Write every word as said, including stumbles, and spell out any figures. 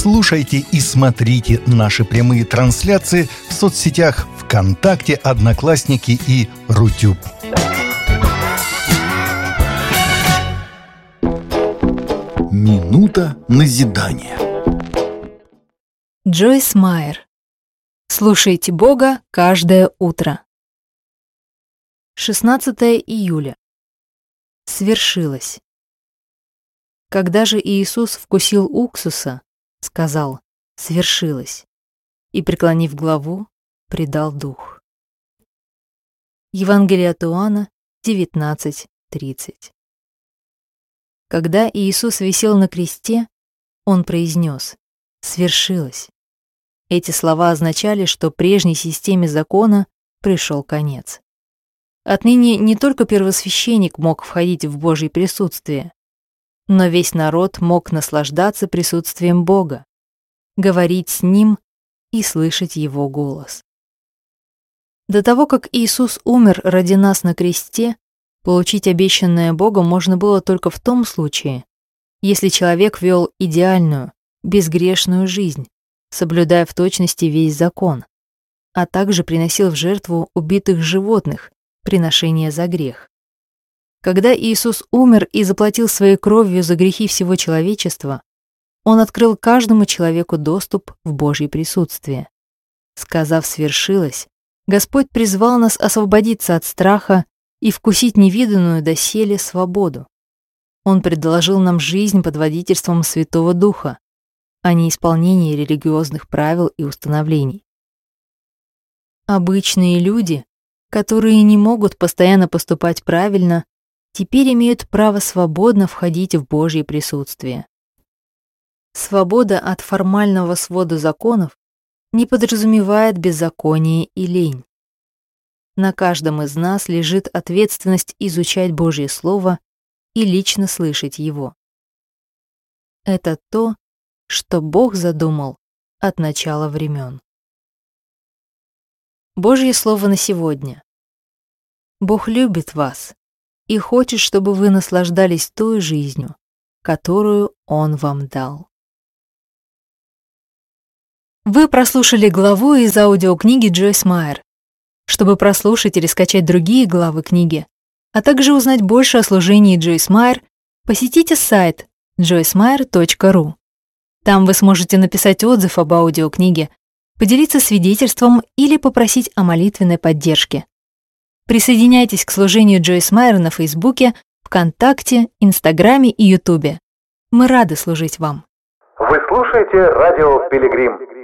Слушайте и смотрите наши прямые трансляции в соцсетях ВКонтакте, Одноклассники и Рутюб. Минута назидания. Джойс Майер. Слушайте Бога каждое утро. шестнадцатое июля. Свершилось. Когда же Иисус вкусил уксуса, сказал: «Свершилось», и, преклонив главу, предал дух. Евангелие от Иоанна девятнадцать тридцать. Когда Иисус висел на кресте, Он произнес: «Свершилось». Эти слова означали, что прежней системе закона пришел конец. Отныне не только первосвященник мог входить в Божье присутствие, но весь народ мог наслаждаться присутствием Бога, говорить с Ним и слышать Его голос. До того, как Иисус умер ради нас на кресте, получить обещанное Богом можно было только в том случае, если человек вел идеальную, безгрешную жизнь, соблюдая в точности весь закон, а также приносил в жертву убитых животных, приношение за грех. Когда Иисус умер и заплатил своей кровью за грехи всего человечества, Он открыл каждому человеку доступ в Божье присутствие. Сказав «свершилось», Господь призвал нас освободиться от страха и вкусить невиданную доселе свободу. Он предложил нам жизнь под водительством Святого Духа, а не исполнение религиозных правил и установлений. Обычные люди, которые не могут постоянно поступать правильно, теперь имеют право свободно входить в Божье присутствие. Свобода от формального свода законов не подразумевает беззаконие и лень. На каждом из нас лежит ответственность изучать Божье Слово и лично слышать его. Это то, что Бог задумал от начала времен. Божье Слово на сегодня. Бог любит вас и хочет, чтобы вы наслаждались той жизнью, которую Он вам дал. Вы прослушали главу из аудиокниги Джойс Майер. Чтобы прослушать или скачать другие главы книги, а также узнать больше о служении Джойс Майер, посетите сайт джойс майер точка ру. Там вы сможете написать отзыв об аудиокниге, поделиться свидетельством или попросить о молитвенной поддержке. Присоединяйтесь к служению Джойс Майер на Фейсбуке, ВКонтакте, Инстаграме и Ютубе. Мы рады служить вам. Вы слушаете радио «Пилигрим».